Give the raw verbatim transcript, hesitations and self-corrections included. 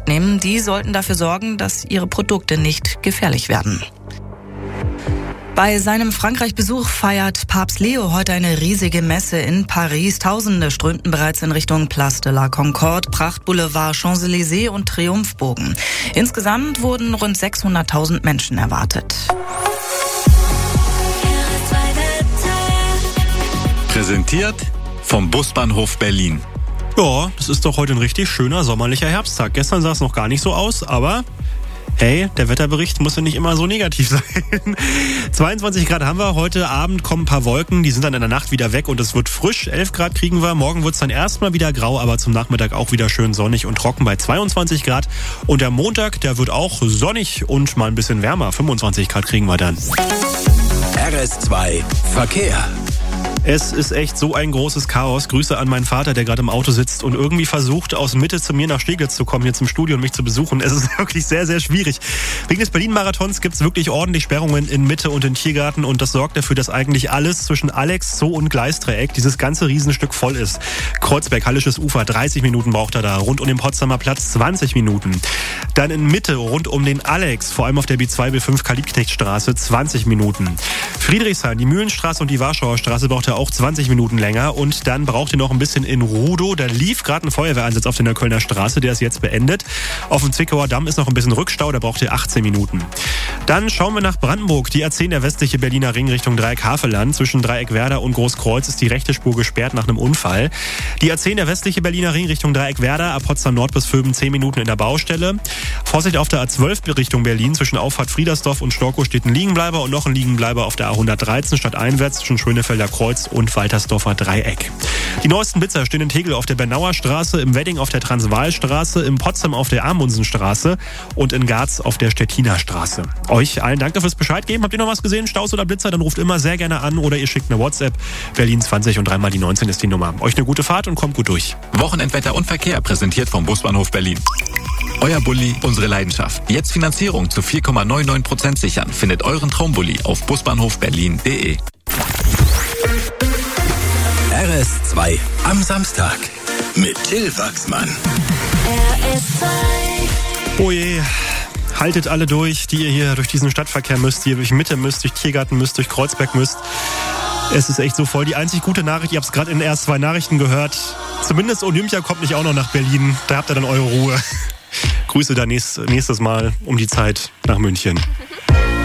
Kontakt nehmen. Die sollten dafür sorgen, dass ihre Produkte nicht gefährlich werden. Bei seinem Frankreich-Besuch feiert Papst Leo heute eine riesige Messe in Paris. Tausende strömten bereits in Richtung Place de la Concorde, Prachtboulevard, Champs-Élysées und Triumphbogen. Insgesamt wurden rund sechshunderttausend Menschen erwartet. Präsentiert vom Busbahnhof Berlin. Ja, das ist doch heute ein richtig schöner sommerlicher Herbsttag. Gestern sah es noch gar nicht so aus, aber hey, der Wetterbericht muss ja nicht immer so negativ sein. zweiundzwanzig Grad haben wir. Heute Abend kommen ein paar Wolken. Die sind dann in der Nacht wieder weg und es wird frisch. elf Grad kriegen wir. Morgen wird es dann erstmal wieder grau, aber zum Nachmittag auch wieder schön sonnig und trocken bei zweiundzwanzig Grad. Und der Montag, der wird auch sonnig und mal ein bisschen wärmer. fünfundzwanzig Grad kriegen wir dann. R S zwei Verkehr. Es ist echt so ein großes Chaos. Grüße an meinen Vater, der gerade im Auto sitzt und irgendwie versucht, aus Mitte zu mir nach Steglitz zu kommen, hier zum Studio und mich zu besuchen. Es ist wirklich sehr, sehr schwierig. Wegen des Berlin-Marathons gibt es wirklich ordentlich Sperrungen in Mitte und in Tiergarten und das sorgt dafür, dass eigentlich alles zwischen Alex, Zoo und Gleisdreieck, dieses ganze Riesenstück voll ist. Kreuzberg, Hallisches Ufer, dreißig Minuten braucht er da. Rund um den Potsdamer Platz zwanzig Minuten. Dann in Mitte, rund um den Alex, vor allem auf der B zwei B fünf Karl-Liebknecht-Straße, zwanzig Minuten. Friedrichshain, die Mühlenstraße und die Warschauer Straße braucht er auch zwanzig Minuten länger und dann braucht ihr noch ein bisschen in Rudow. Da lief gerade ein Feuerwehreinsatz auf der Neuköllner Straße, der ist jetzt beendet. Auf dem Zwickauer Damm ist noch ein bisschen Rückstau, da braucht ihr achtzehn Minuten. Dann schauen wir nach Brandenburg. Die A zehn, der westliche Berliner Ring Richtung Dreieck-Havelland. Zwischen Dreieck-Werder und Großkreuz ist die rechte Spur gesperrt nach einem Unfall. Die A zehn, der westliche Berliner Ring Richtung Dreieck-Werder, ab Potsdam Nord bis Vöben zehn Minuten in der Baustelle. Vorsicht auf der A zwölf Richtung Berlin. Zwischen Auffahrt Friedersdorf und Storkow steht ein Liegenbleiber und noch ein Liegenbleiber auf der A hundertdreizehn stadteinwärts zwischen Schönefelder Kreuz und Waltersdorfer Dreieck. Die neuesten Blitzer stehen in Tegel auf der Bernauer Straße, im Wedding auf der Transvaalstraße, in Potsdam auf der Amundsenstraße und in Garz auf der Stettiner Straße. Euch allen danke fürs Bescheid geben. Habt ihr noch was gesehen, Staus oder Blitzer? Dann ruft immer sehr gerne an oder ihr schickt eine WhatsApp. Berlin zwanzig und dreimal die neunzehn ist die Nummer. Euch eine gute Fahrt und kommt gut durch. Wochenendwetter und Verkehr präsentiert vom Busbahnhof Berlin. Euer Bulli, unsere Leidenschaft. Jetzt Finanzierung zu vier Komma neunundneunzig Prozent sichern. Findet euren Traumbulli auf busbahnhofberlin punkt de. R S zwei am Samstag mit Till Wachsmann. R S zwei. Oh je. Haltet alle durch, die ihr hier durch diesen Stadtverkehr müsst, die ihr durch Mitte müsst, durch Tiergarten müsst, durch Kreuzberg müsst. Es ist echt so voll. Die einzig gute Nachricht, ihr habt es gerade in R S zwei Nachrichten gehört, zumindest Olympia kommt nicht auch noch nach Berlin. Da habt ihr dann eure Ruhe. Grüße dann nächst, nächstes Mal um die Zeit nach München.